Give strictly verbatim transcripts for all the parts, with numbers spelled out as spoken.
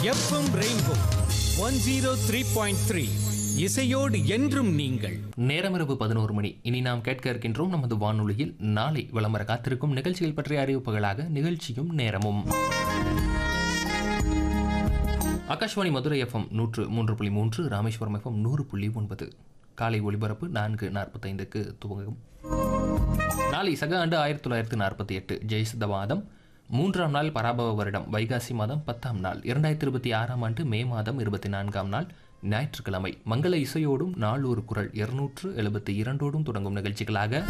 FM rainbow one zero three point three இசையோடு என்றும் நீங்கள். நேரமிரவு பதினோரு மணி. இனி நாம் கேட்க இருக்கின்றோம் நமது வானொலியில் நாளை விளம்பர காத்திருக்கும் நிகழ்ச்சிகள் பற்றிய அறிவிப்புகளாக நிகழ்ச்சியும் நேரமும். ஆகாஷ்வாணி மதுரை எஃப்எம் நூற்று மூன்று புள்ளி மூன்று, ராமேஸ்வரம் எஃப்எம் நூறு புள்ளி ஒன்பது. காலை ஒலிபரப்பு நான்கு நாற்பத்தைந்துக்கு துவங்கும். நாளை சக ஆண்டு ஆயிரத்தி தொள்ளாயிரத்தி நாற்பத்தி எட்டு ஜெயசித்த மாதம் மூன்றாம் நாள் பராபவ வருடம் வைகாசி மாதம் பத்தாம் நாள் இரண்டாயிரத்தி இருபத்தி ஆறாம் ஆண்டு மே மாதம் இருபத்தி நான்காம் நாள் ஞாயிற்றுக்கிழமை. மங்கள இசையோடும் நாள் ஒரு குரல் இருநூற்று எழுபத்தி இரண்டோடும் தொடங்கும் நிகழ்ச்சிகளாக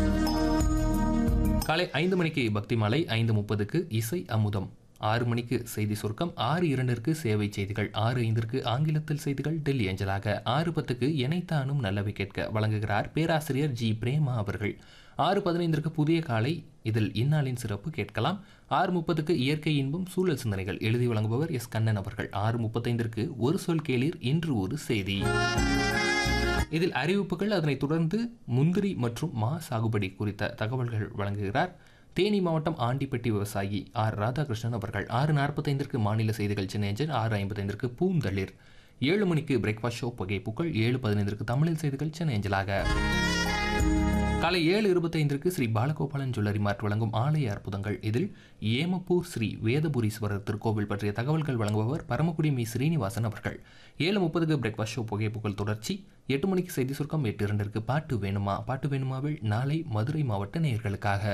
காலை ஐந்து மணிக்கு பக்தி மாலை, ஐந்து முப்பதுக்கு இசை அமுதம், ஆறு மணிக்கு செய்தி சுருக்கம், ஆறு இரண்டிற்கு சேவை செய்திகள், ஆறு ஐந்திற்கு ஆங்கிலத்தில் செய்திகள் டெல்லி அஞ்சலாக, ஆறு பத்துக்கு எனைத்தானும் நல்லவை கேட்க வழங்குகிறார் பேராசிரியர் ஜி பிரேமா அவர்கள். ஆறு பதினைந்திற்கு புதிய காலை, இதில் இந்நாளின் சிறப்பு கேட்கலாம். ஆறு முப்பதுக்கு இயற்கை இன்பம் சூழல் சிந்தனைகள் எழுதி வழங்குபவர் எஸ் கண்ணன் அவர்கள். ஆறு முப்பத்தைந்திற்கு ஒரு சொல் கேளீர் இன்று ஒரு செய்தி, இதில் அறிவிப்புகள், அதனைத் தொடர்ந்து முந்திரி மற்றும் மா சாகுபடி குறித்த தகவல்கள் வழங்குகிறார் தேனி மாவட்டம் ஆண்டிப்பட்டி விவசாயி ஆர் ராதாகிருஷ்ணன் அவர்கள். ஆறு நாற்பத்தைந்திற்கு மாநில செய்திகள் சென்னை. ஆறு ஐம்பத்தைந்திற்கு பூந்தளிர், ஏழு மணிக்கு பிரேக்ஃபாஸ்ட் ஷோ புகைப்புக்கள், ஏழு பதினைந்திற்கு தமிழில் செய்திகள் சென்னை அஞ்சலாக. காலை ஏழு இருபத்தைந்திற்கு ஸ்ரீ பாலகோபாலன் ஜுவல்லரி மார்ட் வழங்கும் ஆலய அற்புதங்கள், இதில் ஏமப்பூர் ஸ்ரீ வேதபுரீஸ்வரர் திருக்கோவில் பற்றிய தகவல்கள் வழங்குபவர் பரமக்குடி மீ ஸ்ரீனிவாசன் அவர்கள். ஏழு முப்பதுக்கு பிரேக்ஃபாஸ்ட் ஷோ புகைப்புக்கள் தொடர்ச்சி, எட்டு மணிக்கு செய்தி சுருக்கம், எட்டு இரண்டிற்கு பாட்டு வேணுமா. பாட்டு வேணுமாவில் நாளை மதுரை மாவட்ட நேயர்களுக்காக.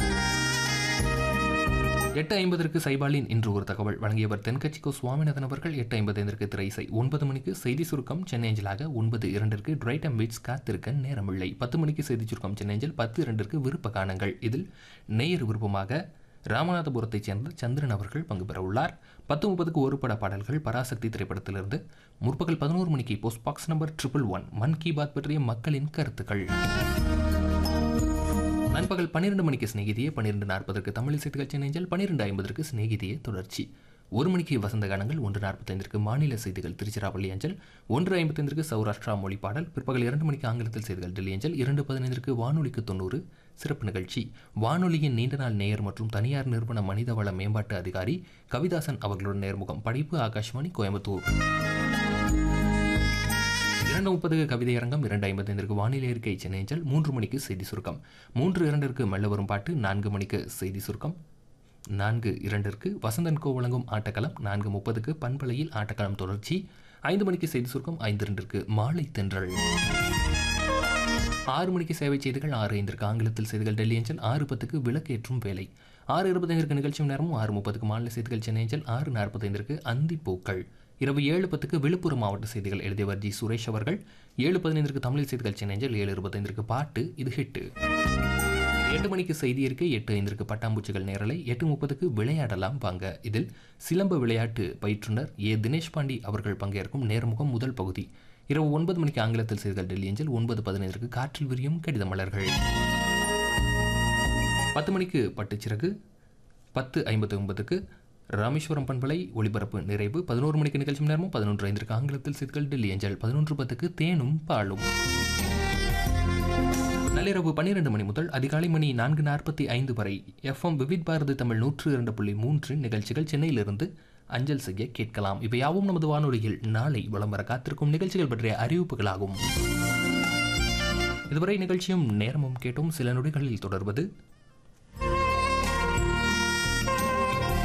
எட்டு ஐம்பதற்கு சைபாலின் இன்று ஒரு தகவல் வழங்கியவர் தென்கட்சிக்கோ சுவாமிநாதன் அவர்கள். எட்டு ஐம்பத்தைந்திற்கு திரை இசை, ஒன்பது மணிக்கு செய்தி சுருக்கம் சென்னை அஞ்சலாக, ஒன்பது இரண்டிற்கு டிரைட் அண்ட் பீட்ஸ் காத்திருக்க நேரமில்லை, பத்து மணிக்கு செய்தி சுருக்கம் சென்னை அஞ்சல், பத்து இரண்டிற்கு விருப்ப காணங்கள், இதில் நேயர் விருப்பமாக ராமநாதபுரத்தைச் சேர்ந்த சந்திரன் அவர்கள் பங்கு பெற உள்ளார். பத்து முப்பதுக்கு ஒரு பட பாடல்கள் பராசக்தி திரைப்படத்திலிருந்து. முற்பகல் பதினோரு மணிக்கு post box number triple one மன் கி பாத் பற்றிய மக்களின் கருத்துக்கள். நண்பகல் பன்னிரண்டு மணிக்கு சிநேகிதியே, பன்னிரண்டு நாற்பதற்கு தமிழ் செய்திகள் சென்னைஞ்சல், பன்னிரண்டு ஐம்பதற்கு சிநேகிதியே தொடர்ச்சி, ஒரு மணிக்கு வசந்த கானங்கள், ஒன்று நாற்பத்தைந்திற்கு மாநில செய்திகள் திருச்சிராப்பள்ளி அஞ்சல், ஒன்று ஐம்பத்தைந்திற்கு சௌராஷ்டிரா மொழி பாடல், பிற்பகல் இரண்டு மணிக்கு ஆங்கிலத்தில் செய்திகள் டெல்லி அஞ்சல், இரண்டு பதினைந்திற்கு வானொலிக்கு தொண்ணூறு சிறப்பு நிகழ்ச்சி, வானொலியின் நீண்ட நாள் நேயர் மற்றும் தனியார் நிறுவன மனிதவள மேம்பாட்டு அதிகாரி கவிதாசன் அவர்களுடன் நேர்முகம், படைப்பு ஆகாஷ்வாணி கோயம்புத்தூர். இரண்டு முப்பதுக்கு கவிதை அரங்கம், இரண்டு ஐம்பத்தைந்திற்கு வானிலை அறிக்கை சென்னை அஞ்சல், மூன்று மணிக்கு செய்தி சுருக்கம், மூன்று இரண்டிற்கு மெல்ல வரும் பாட்டு, நான்கு மணிக்கு செய்தி சுருக்கம், நான்கு இரண்டிற்கு வசந்தன் கோ வழங்கும் ஆட்டக்களம், நான்கு முப்பதுக்கு பண்பலையில் ஆட்டக்களம் தொடர்ச்சி, ஐந்து மணிக்கு செய்தி சுருக்கம், ஐந்து இரண்டிற்கு மாலை தென்றல், ஆறு மணிக்கு சேவை செய்திகள், ஆறு ஐந்திற்கு ஆங்கிலத்தில் செய்திகள் டெல்லி அஞ்சல், ஆறு பத்துக்கு விளக்கேற்றும் வேலை, ஆறு இருபத்தைந்திற்கு நிகழ்ச்சியும் நேரமும், ஆறு முப்பதுக்கு மாநில செய்திகள் சென்னை அஞ்சல், ஆறு நாற்பத்தைந்திற்கு அந்தி பூக்கள், இரவு ஏழு பத்துக்கு விழுப்புரம் மாவட்ட செய்திகள் எழுதியவர் ஜி சுரேஷ் அவர்கள், ஏழு பதினைந்திற்கு தமிழ் செய்திகள் சென்னை அஞ்சல், ஏழு இருபத்தைந்திற்கு பாட்டு இது ஹிட்டு, எட்டு மணிக்கு செய்தி இருக்கை, எட்டு ஐந்திற்கு பட்டாம்பூச்சிகள் நேரலை, எட்டு முப்பதுக்கு விளையாடலாம் வாங்க, இதில் சிலம்ப விளையாட்டு பயிற்றுனர் ஏ தினேஷ் பாண்டி அவர்கள் பங்கேற்கும் நேர்முகம் முதல் பகுதி, இரவு ஒன்பது மணிக்கு ஆங்கிலத்தில் செய்திகள் டெல்லி அஞ்சல், ஒன்பது பதினைந்திற்கு காற்றில் விரியும் கடித மலர்கள், பத்து மணிக்கு பட்டுச்சிறகு, பத்து ஐம்பத்தி ஒன்பதுக்கு ராமேஸ்வரம் பண்பலை ஒளிபரப்பு நிறைவு, பதினோரு மணிக்கு நிகழ்ச்சி நேரமும், பதினொன்று ஐந்திற்கு ஆங்கிலத்தில் செய்திகள் டெல்லி அஞ்சல், பதினொன்று பத்துக்கு தேனும் பாலும். நள்ளிரவு பன்னிரண்டு மணி முதல் அதிகாலை மணி நான்கு நாற்பத்தி ஐந்து வரை எஃப்எம் விவித் பாரதி தமிழ் நூற்று இரண்டு புள்ளி மூன்று நிகழ்ச்சிகள் சென்னையிலிருந்து அஞ்சல் செய்ய கேட்கலாம். இவையாவும் நமது வானொலியில் நாளை விளம்பர காத்திருக்கும் நிகழ்ச்சிகள் பற்றிய அறிவிப்புகளாகும். இதுவரை நிகழ்ச்சியும் நேரமும் கேட்டும். சில நொடிகளில் தொடர்வது ஆங்கிலத்தில் செய்திகள் டெல்லி அஞ்சலாக. This is the voice of India. The